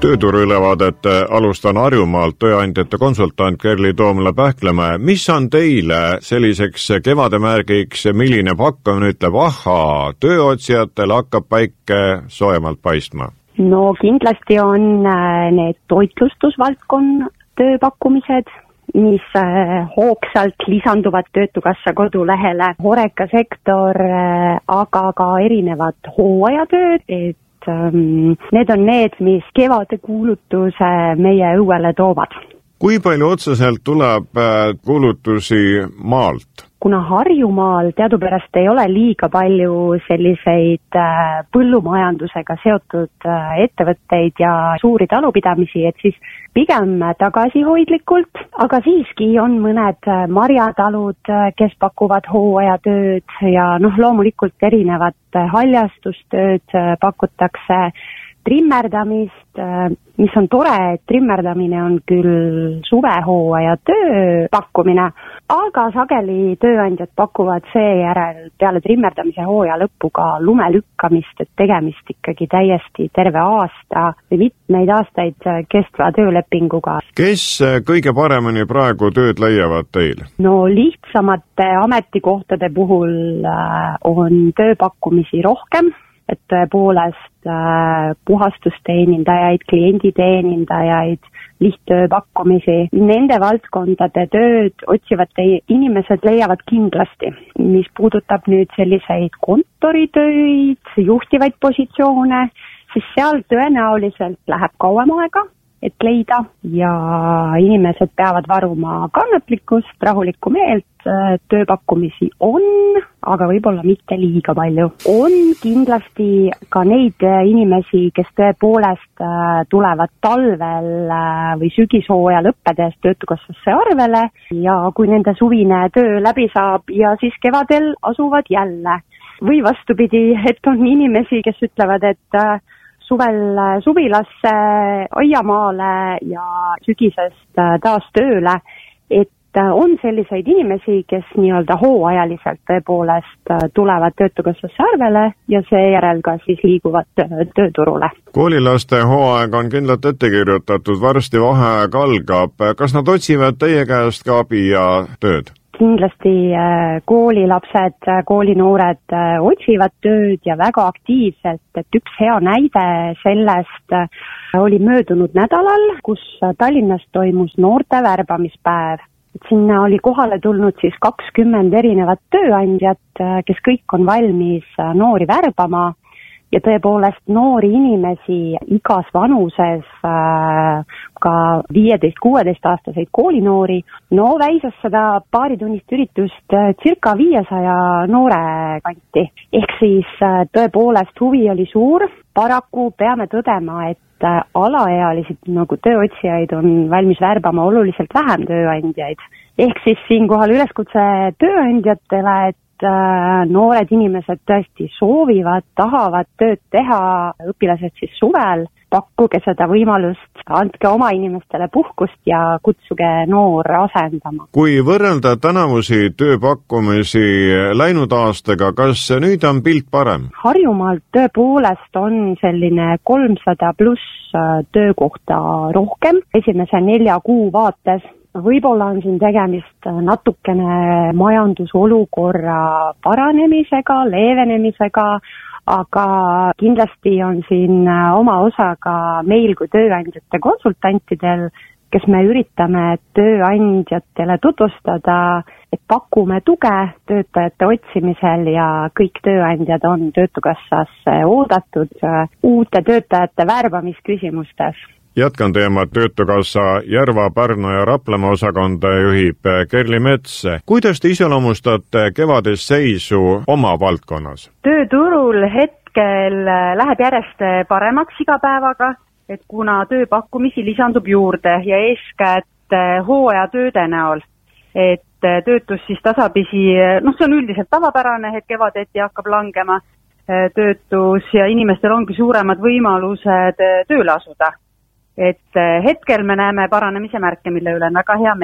Tööturuülevaadet alustan Harjumaalt, tööandjate konsultant Kerli Toomla-Pähklemäe. Mis on teile selliseks kevademärgiks, milline pakkumine ütleb, ahaa, tööotsijatel hakkab päike soojemalt paistma? No kindlasti on need toitlustusvaldkonna tööpakkumised, mis hoogsalt lisanduvad Töötukassa kodulehele, Horeca sektor, aga ka erinevad hooajatööd, need on need, mis kevade kuulutuse meie õuele toovad. Kui palju otseselt tuleb kuulutusi maalt? Kuna Harjumaal teadupärast ei ole liiga palju selliseid põllumajandusega seotud ettevõtteid ja suuri talupidamisi, et siis pigem tagasihoidlikult, aga siiski on mõned marjatalud, kes pakuvad hooajatööd ja loomulikult erinevat haljastustööd pakutakse, trimmerdamist, mis on tore, et trimmerdamine on küll suvehooaja töö pakkumine, aga sageli tööandjad pakuvad seejärel peale trimmerdamise hooaja lõppu ka lumelükkamist, et tegemist ikkagi täiesti terve aasta või mitmeid aastaid kestva töölepinguga. Kes kõige paremini praegu tööd leiavad teil? No lihtsamate ametikohtade puhul on tööpakkumisi rohkem, et tõepoolest puhastusteenindajaid, klienditeenindajaid, lihttöö pakkumisi. Nende valdkondade tööd otsivad inimesed leiavad kindlasti. Mis puudutab nüüd selliseid kontoritöid, juhtivaid positsioone, siis seal tõenäoliselt läheb kauem aega, et leida ja inimesed peavad varuma kannatlikkust, rahulikku meelt, tööpakkumisi on, aga võib-olla mitte liiga palju. On kindlasti ka neid inimesi, kes tõepoolest tulevad talvel või sügishooaja lõppedes Töötukassasse arvele ja kui nende suvine töö läbi saab ja siis kevadel asuvad jälle. Või vastupidi, et on inimesi, kes ütlevad, et suvel suvilasse aiamaale ja sügisest taas tööle, et on selliseid inimesi, kes nii-öelda hooajaliselt tõepoolest tulevad Töötukassasse arvele ja seejärel ka siis liiguvad tööturule. Koolilaste hooaeg on kindlalt ette kirjutatud, varsti vaheaeg algab. Kas nad otsivad teie käest ka abi ja tööd? Kindlasti koolilapsed, koolinoored otsivad tööd ja väga aktiivselt, et üks hea näide sellest oli möödunud nädalal, kus Tallinnas toimus noorte värbamispäev. Sinna oli kohale tulnud siis 20 erinevat tööandjat, kes kõik on valmis noori värbama ja tõepoolest noori inimesi igas vanuses, ka 15-16-aastaseid koolinoori, väisas seda paaritunnist üritust circa 500 noore kanti. Ehk siis tõepoolest huvi oli suur, paraku peame tõdema, et alaealised nagu tööotsijaid on valmis värbama oluliselt vähem tööandjaid. Ehk siis siinkohal üleskutse tööandjatele, et noored inimesed tõesti soovivad, tahavad tööd teha, õpilased siis suvel, pakkuge seda võimalust, andke oma inimestele puhkust ja kutsuge noor asendama. Kui võrrelda tänavusi tööpakkumisi läinud aastaga, kas nüüd on pilt parem? Harjumaalt tõepoolest on selline 300 pluss töökohta rohkem esimese 4 kuu vaates. Võib-olla on siin tegemist natukene majandusolukorra paranemisega, leevenemisega, aga kindlasti on siin oma osa ka meil kui tööandjate konsultantidel, kes me üritame tööandjatele tutvustada, et pakume tuge töötajate otsimisel ja kõik tööandjad on Töötukassasse oodatud uute töötajate värbamisküsimustes. Jätkan teemat. Töötukassa Järva, Pärnu ja Raplamaa osakonda juhib Kerli Mets. Kuidas te iseloomustate kevadist seisu oma valdkonnas? Tööturul hetkel läheb järjest paremaks iga päevaga, et kuna tööpakkumisi lisandub juurde ja eeskätt hooajatööde näol, et töötus siis tasapisi, see on üldiselt tavapärane, et kevadeti hakkab langema töötus ja inimestel ongi suuremad võimalused tööle asuda. Et hetkel me näeme paranemise märke, mille üle on väga hea meel.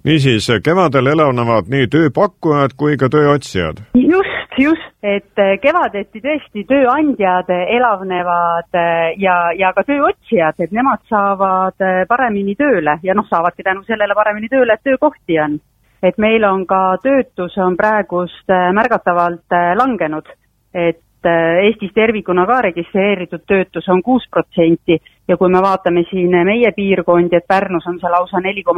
Niisiis, kevadel elavnevad nii tööpakkujad kui ka tööotsijad. Just, et kevadeti tõesti tööandjad elavnevad ja ka tööotsijad, et nemad saavad paremini tööle ja saavadki tänu sellele paremini tööle, et töökohti on. Et meil on ka töötus on praegust märgatavalt langenud, et Eestis tervikuna ka registreeritud töötus on 6% ja kui me vaatame siin meie piirkondi, et Pärnus on see lausa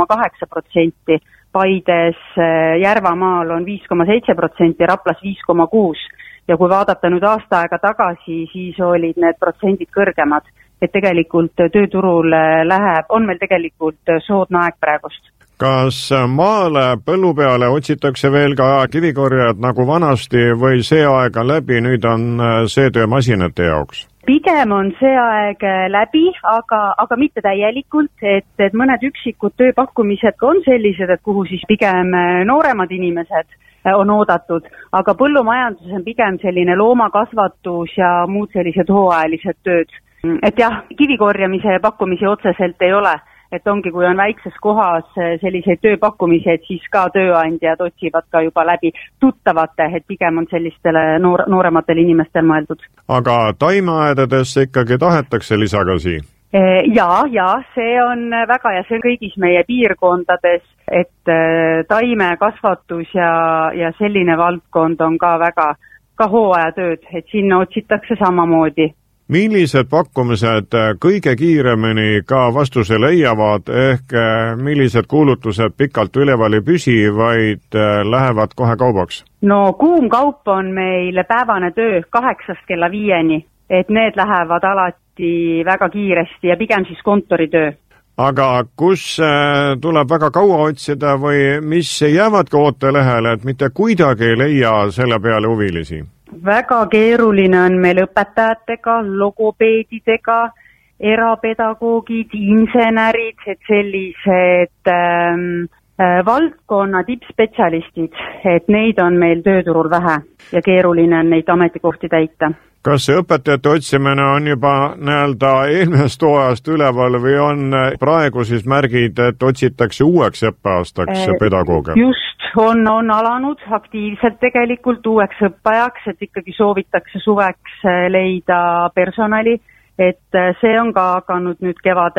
4,8%, Paides, Järvamaal on 5,7%, Raplas 5,6% ja kui vaadata nüüd aasta aega tagasi, siis olid need protsendid kõrgemad, et tegelikult tööturul on meil tegelikult soodne aeg praegust. Kas maale põllu peale otsitakse veel ka kivikorjad nagu vanasti või see aeg on läbi, nüüd on see töö masinate jaoks? Pigem on see aeg läbi, aga mitte täielikult, et mõned üksikud tööpakkumised on sellised, et kuhu siis pigem nooremad inimesed on oodatud, aga põllumajandus on pigem selline loomakasvatus ja muud sellised hooajalised tööd. Et jah, kivikorjamise pakkumisi otseselt ei ole. Et ongi, kui on väikses kohas selliseid tööpakkumisi, et siis ka tööandjad otsivad ka juba läbi tuttavate, et pigem on sellistele noorematele inimestel mõeldud. Aga taimeaedadesse ikkagi tahetakse lisagasi? Ja, see on väga ja see on kõigis meie piirkondades, et taimekasvatus ja selline valdkond on ka väga ka hooajatööd, et sinna otsitakse samamoodi. Millised pakkumised kõige kiiremini ka vastuse leiavad, ehk millised kuulutused pikalt üleval ei püsi, vaid lähevad kohe kaubaks? No kuum kaup on meil päevane töö 8 kella 5, et need lähevad alati väga kiiresti ja pigem siis kontoritöö. Aga kus tuleb väga kaua otsida või mis jäävadki ootelehele, et mitte kuidagi ei leia selle peale huvilisi? Väga keeruline on meil õpetajatega, logopeedidega, erapedagoogid, insenerid, et sellised valdkonna tippspetsialistid, et neid on meil tööturul vähe ja keeruline on neid ametikohti täita. Kas see õpetajate otsimine on juba eelmisest hooajast üleval või on praegu siis märgid, et otsitakse uueks õppeaastaks pedagooge? Just, on alanud aktiivselt tegelikult uueks õppajaks, et ikkagi soovitakse suveks leida personali, et see on ka hakanud nüüd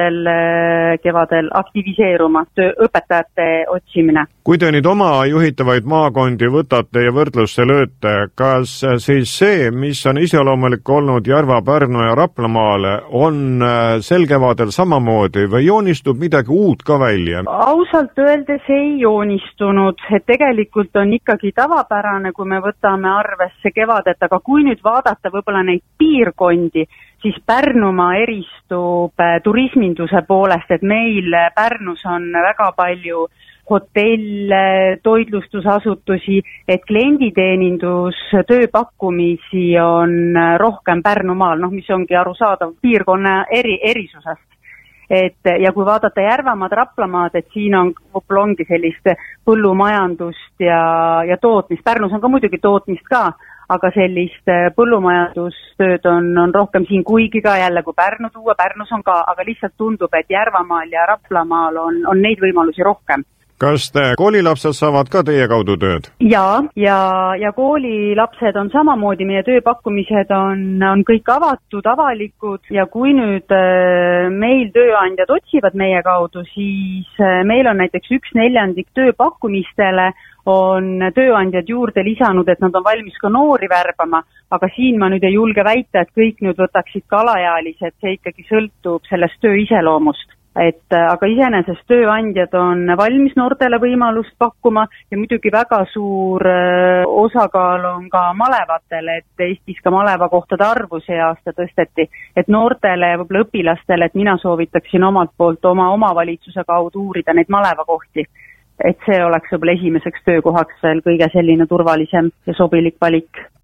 kevadel aktiviseeruma, õpetajate otsimine. Kui te nüüd oma juhitavaid maakondi võtate ja võrdlusse lööte, kas siis see, mis on iseloomulik olnud Järva, Pärnu ja Raplamaale, on sel kevadel samamoodi või joonistub midagi uut ka välja? Ausalt öeldes ei joonistunud, et tegelikult on ikkagi tavapärane, kui me võtame arvesse kevadet, aga kui nüüd vaadata võib-olla neid piirkondi, siis Pärnumaa eristub turisminduse poolest, et meil Pärnus on väga palju hotelle, toitlustusasutusi, et klienditeenindus tööpakkumisi on rohkem Pärnumaal, mis ongi arusaadav piirkonna erisusest. Ja kui vaadata Järvamaad, Raplamaad, et siin ongi sellist põllumajandust ja tootmist, Pärnus on ka muidugi tootmist ka, aga sellist põllumajandustööd on rohkem siin, kuigi ka jälle, kui Pärnu tuua, Pärnus on ka, aga lihtsalt tundub, et Järvamaal ja Raplamaal on neid võimalusi rohkem. Kas koolilapsed saavad ka teie kaudu tööd? Ja koolilapsed on samamoodi, meie tööpakkumised on kõik avatud, avalikud ja kui nüüd meil tööandjad otsivad meie kaudu, siis meil on näiteks 1/4 tööpakkumistele on tööandjad juurde lisanud, et nad on valmis ka noori värbama, aga siin ma nüüd ei julge väita, et kõik nüüd võtaksid ka alaealised, see ikkagi sõltub sellest töö iseloomust. Aga iseenesest tööandjad on valmis noortele võimalust pakkuma ja muidugi väga suur osakaal on ka malevatele, et Eestis ka malevakohtade arvu see aasta tõsteti, et noortele ja võib-olla õpilastele, et mina soovitaksin omalt poolt oma omavalitsuse kaudu uurida neid malevakohti, et see oleks võib-olla esimeseks töökohaks veel kõige selline turvalisem ja sobilik valik.